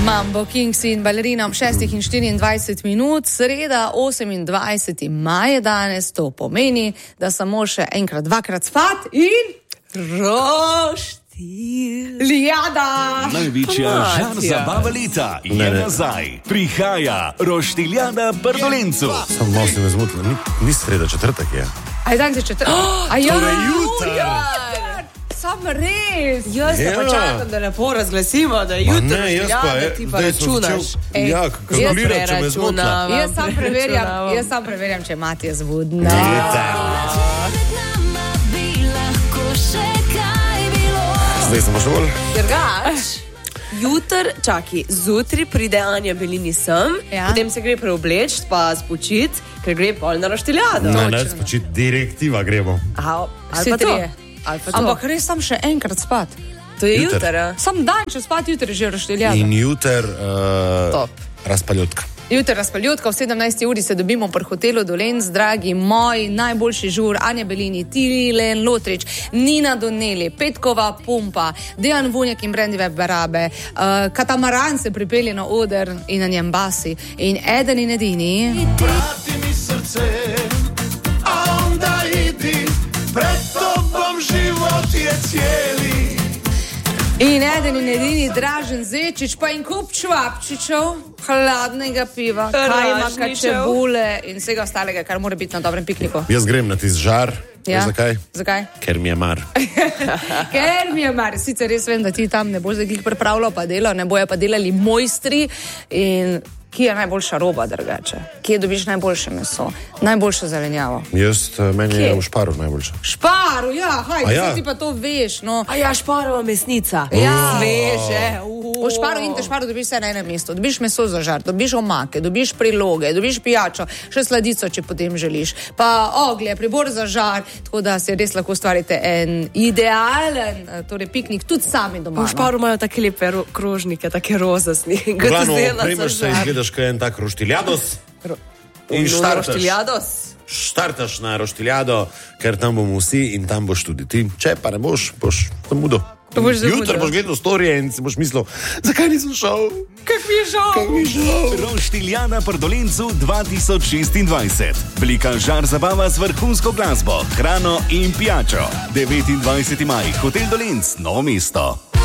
Mambo Kings in balerina ob 6:24, sreda 28. maj je danes, to pomeni, da samo še enkrat, dvakrat spat in roštiljada. Največja žar zabava leta je nazaj. Prihaja roštiljada Prdolencu. Samo malo se me zmotilo, ni sreda, četrtek je. Aj dan se četrtek. Aj ja, torej jutri. Sam res. Jaz se pa čakam, da lepo razglasimo, da je jutri roštiljada, da ti pa računaš. Ja, kalkuliram, če me zmotila. Jaz sam preverjam, če Mati je zvodna. Zdaj sem pa še bolj. Drugač, zjutraj pride Anja Belini sem, potem se gre preobleč, pa spočit, ker gre pol na roštiljado. Ne, spočit, direktiva gremo. Ali pa to. Ampak res sam še enkrat spat. To je jutri. Sam dan, če spat, jutri že roštiljada. In jutri razpaljutka. Jutri razpaljutka, v 17. uri se dobimo pri hotelu Dolenc, dragi moji, najboljši žur, Anja Belini, Tilen Lotrič, Nina Doneli, Petkova Pumpa, Dejan Vunjak in Brandy Web Barabe, Katamaran se pripelje na oder in na njem basi in eden in edini. Vrati mi srce, a onda idi, pred tobom život je cijeli. In eden in edini Dražen Zečič, pa in kup čvapčičev, hladnega piva, kajmaka, čebule in vsega ostalega, kar mora biti na dobrem pikniku. Jaz grem na tisti žar. Ja. Zakaj? Zakaj? Ker mi je mar. Ker mi je mar. Sicer res vem, da ti tam ne boš zdaj pripravljal pa delo, ne bojo pa delali mojstri. In kje je najboljša roba, drugače? Kje dobiš najboljše meso, najboljšo zelenjavo? Meni je v Šparu najboljše. Šparu, ja, hajde, ja. Ti pa to veš, no. A ja, Šparova mesnica. Ja. Sveže. V Šparu in te Šparu dobiš vse na enem mestu. Dobiš meso za žar, dobiš omake, dobiš priloge, dobiš pijačo, še sladico, če potem želiš. Pa oglje, pribor za žar, tako da si res lahko ustvarite en idealen piknik, tudi sami doma. V Šparu imajo take lepe krožnike, take rozasni. Glavno, prejmeš se izgledaš, kaj je en tak roštiljados in štartaš na roštiljado, ker tam bomo vsi in tam boš tudi ti. Če pa ne boš, boš zamudo. Jutri boš gledal storije in si boš mislil, zakaj nisem šel? Kak mi je žal? Roštiljada Prdolencu 2026. Velika žar zabava z vrhunsko glasbo, hrano in pijačo. 29. maj, hotel Dolenc, Novo mesto.